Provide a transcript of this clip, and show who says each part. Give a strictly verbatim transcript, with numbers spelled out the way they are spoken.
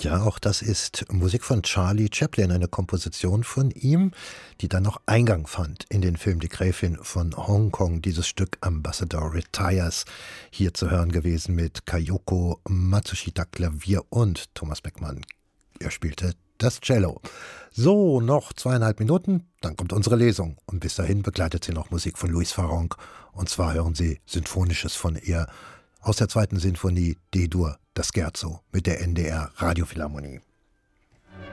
Speaker 1: Ja, auch das ist Musik von Charlie Chaplin, eine Komposition von ihm, die dann noch Eingang fand in den Film Die Gräfin von Hongkong, dieses Stück Ambassador Retires, hier zu hören gewesen mit Kayoko Matsushita Klavier und Thomas Beckmann. Er spielte das Cello. So, noch zweieinhalb Minuten, dann kommt unsere Lesung. Und bis dahin begleitet sie noch Musik von Louis Farrenc. Und zwar hören Sie Sinfonisches von ihr aus der zweiten Sinfonie D-Dur, das Scherzo mit der N D R Radiophilharmonie.